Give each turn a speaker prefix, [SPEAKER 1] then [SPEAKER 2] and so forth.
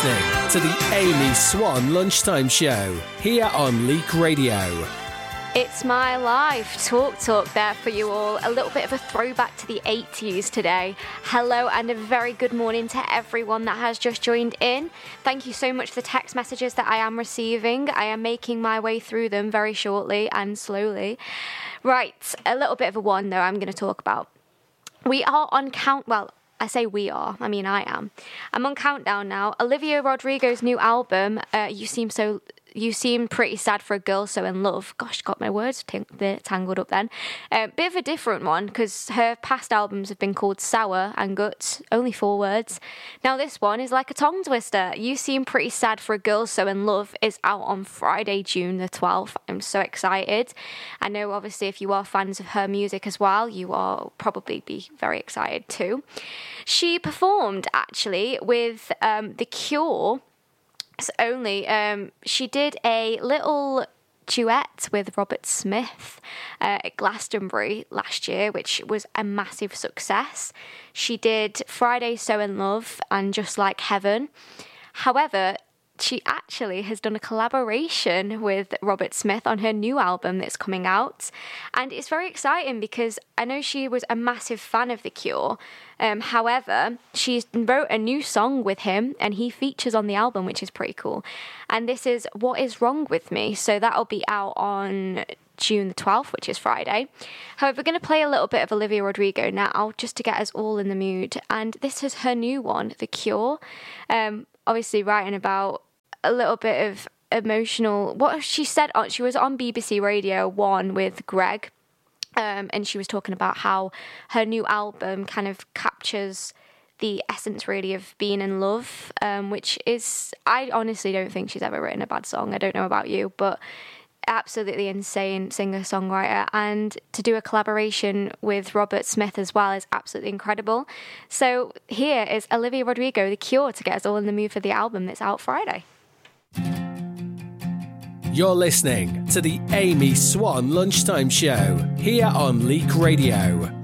[SPEAKER 1] To the Amy Swan Lunchtime Show, here on Leak Radio.
[SPEAKER 2] It's my life. Talk there for you all. A little bit of a throwback to the 80s today. Hello and a very good morning to everyone that has just joined in. Thank you so much for the text messages that I am receiving. I am making my way through them very shortly and slowly. Right, a little bit of a one though I'm going to talk about. We are on I say we are. I mean, I am. I'm on countdown now. Olivia Rodrigo's new album, You Seem Pretty Sad for a Girl So In Love. Gosh, got my words tangled up then. Bit of a different one, because her past albums have been called Sour and Guts, only 4 words. Now this one is like a tongue twister. You Seem Pretty Sad for a Girl So In Love is out on Friday, June the 12th. I'm so excited. I know, obviously, if you are fans of her music as well, you will probably be very excited too. She performed, actually, with The Cure. She did a little duet with Robert Smith at Glastonbury last year, which was a massive success. She did Friday So In Love and Just Like Heaven. However, she actually has done a collaboration with Robert Smith on her new album that's coming out. And it's very exciting because I know she was a massive fan of The Cure. However, she wrote a new song with him and he features on the album, which is pretty cool. And this is What Is Wrong With Me. So that'll be out on June the 12th, which is Friday. However, we're going to play a little bit of Olivia Rodrigo now, just to get us all in the mood. And this is her new one, The Cure. Obviously writing about a little bit of emotional, what she said, she was on BBC Radio 1 with Greg, and she was talking about how her new album kind of captures the essence really of being in love, which is, I honestly don't think she's ever written a bad song. I don't know about you, but absolutely insane singer-songwriter, and to do a collaboration with Robert Smith as well is absolutely incredible. So here is Olivia Rodrigo, The Cure, to get us all in the mood for the album that's out Friday.
[SPEAKER 1] You're listening to the Amy Swan Lunchtime Show, here on Leak Radio.